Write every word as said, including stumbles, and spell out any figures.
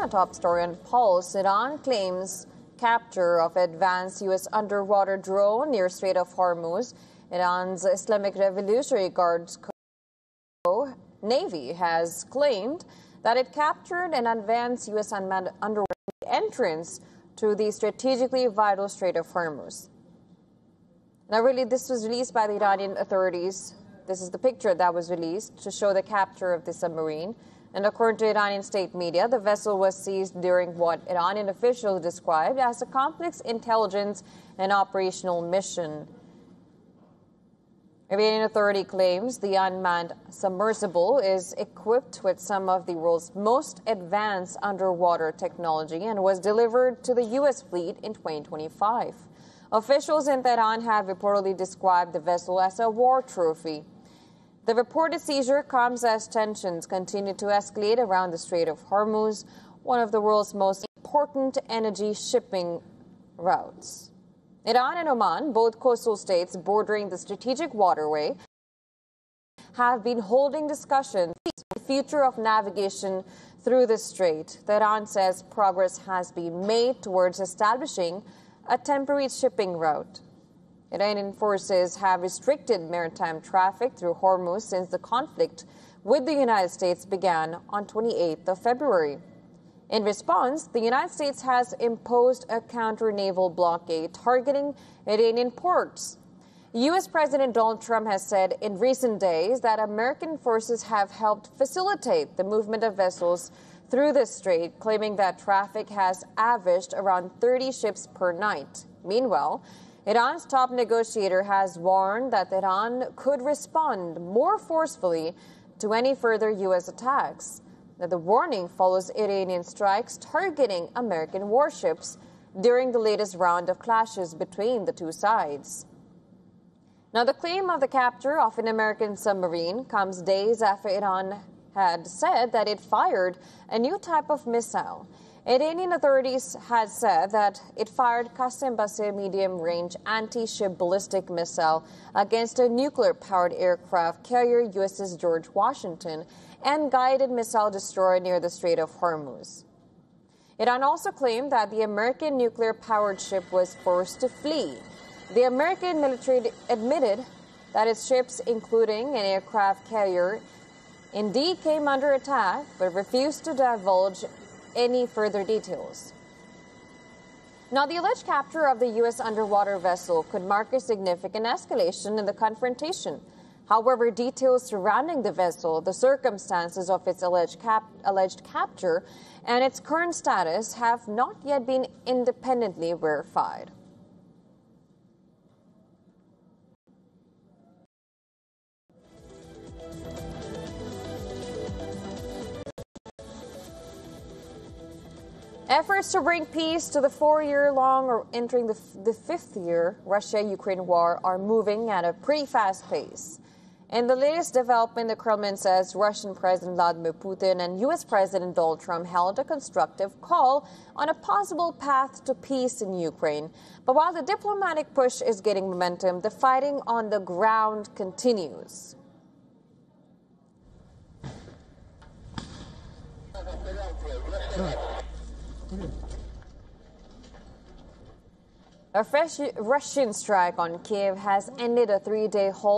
A top story on Pulse. Iran claims capture of advanced U S underwater drone near Strait of Hormuz. Iran's Islamic Revolutionary Guards Navy has claimed that it captured an advanced U S unmanned underwater entrance to the strategically vital Strait of Hormuz. Now, really, this was released by the Iranian authorities. This is the picture that was released to show the capture of the submarine. And according to Iranian state media, the vessel was seized during what Iranian officials described as a complex intelligence and operational mission. Iranian authority claims the unmanned submersible is equipped with some of the world's most advanced underwater technology and was delivered to the U S fleet in twenty twenty-five. Officials in Tehran have reportedly described the vessel as a war trophy. The reported seizure comes as tensions continue to escalate around the Strait of Hormuz, one of the world's most important energy shipping routes. Iran and Oman, both coastal states bordering the strategic waterway, have been holding discussions on the future of navigation through the strait. Tehran says progress has been made towards establishing a temporary shipping route. Iranian forces have restricted maritime traffic through Hormuz since the conflict with the United States began on twenty-eighth of February. In response, the United States has imposed a counter-naval blockade targeting Iranian ports. U S President Donald Trump has said in recent days that American forces have helped facilitate the movement of vessels through the strait, claiming that traffic has averaged around thirty ships per night. Meanwhile, Iran's top negotiator has warned that Iran could respond more forcefully to any further U S attacks. Now, the warning follows Iranian strikes targeting American warships during the latest round of clashes between the two sides. Now, the claim of the capture of an American submarine comes days after Iran had said that it fired a new type of missile. Iranian authorities had said that it fired Qasem-Basir medium-range anti-ship ballistic missile against a nuclear-powered aircraft carrier U S S George Washington and guided missile destroyer near the Strait of Hormuz. Iran also claimed that the American nuclear-powered ship was forced to flee. The American military admitted that its ships, including an aircraft carrier, indeed came under attack, but refused to divulge any further details. Now, the alleged capture of the U S underwater vessel could mark a significant escalation in the confrontation. However, details surrounding the vessel, the circumstances of its alleged, cap alleged capture, and its current status have not yet been independently verified. Efforts to bring peace to the four-year-long or entering the, the fifth year Russia-Ukraine war are moving at a pretty fast pace. In the latest development, the Kremlin says Russian President Vladimir Putin and U S President Donald Trump held a constructive call on a possible path to peace in Ukraine. But while the diplomatic push is getting momentum, the fighting on the ground continues. A fresh Russian strike on Kiev has ended a three-day halt